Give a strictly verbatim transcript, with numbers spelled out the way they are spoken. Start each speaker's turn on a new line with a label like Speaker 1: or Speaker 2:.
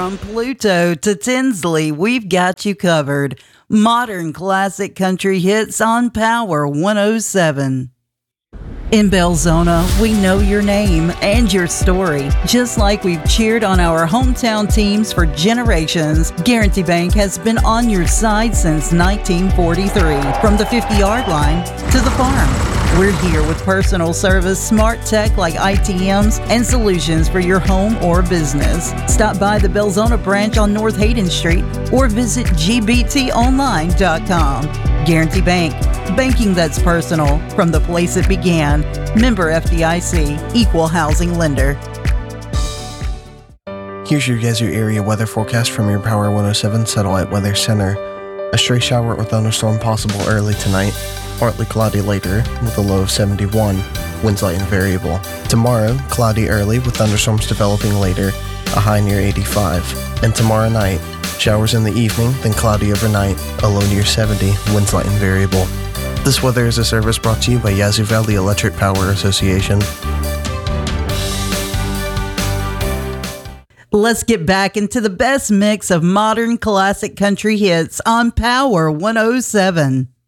Speaker 1: From Pluto to Tinsley, we've got you covered. Modern classic country hits on Power one oh seven. In Belzona, we know your name and your story. Just like we've cheered on our hometown teams for generations, Guaranty Bank has been on your side since nineteen forty-three. From the fifty-yard line to the farm, we're here with personal service, smart tech like I T Ms, and solutions for your home or business. Stop by the Belzona branch on North Hayden Street or visit G B T online dot com. Guaranty Bank, banking that's personal from the place it began. Member F D I C, Equal Housing Lender.
Speaker 2: Here's your Yazoo area weather forecast from your Power one oh seven Satellite Weather Center. A stray shower or thunderstorm possible early tonight. Partly cloudy later with a low of seventy-one. Winds light and variable. Tomorrow, cloudy early with thunderstorms developing later. A high near eighty-five. And tomorrow night, showers in the evening, then cloudy overnight. A low near seventy. Winds light and variable. This weather is a service brought to you by Yazoo Valley Electric Power Association.
Speaker 1: Let's get back into the best mix of modern classic country hits on Power one oh seven.